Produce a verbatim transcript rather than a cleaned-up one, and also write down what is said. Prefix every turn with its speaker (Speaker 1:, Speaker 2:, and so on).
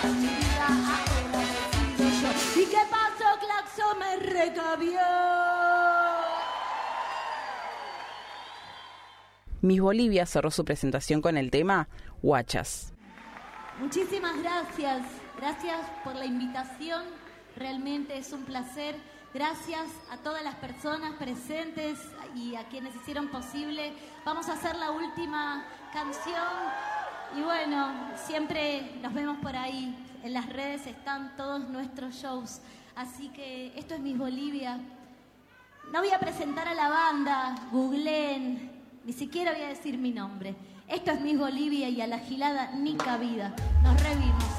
Speaker 1: en mi vida ahora decido yo. ¿Y qué pasó? Claxo me recabió.
Speaker 2: Miss Bolivia cerró su presentación con el tema Guachas.
Speaker 1: Muchísimas gracias, gracias por la invitación, realmente es un placer. Gracias a todas las personas presentes y a quienes hicieron posible. Vamos a hacer la última canción y bueno, siempre nos vemos por ahí. En las redes están todos nuestros shows, así que esto es Miss Bolivia. No voy a presentar a la banda, googleen. Ni siquiera voy a decir mi nombre. Esto es Miss Bolivia y a la gilada ni cabida. Nos revimos.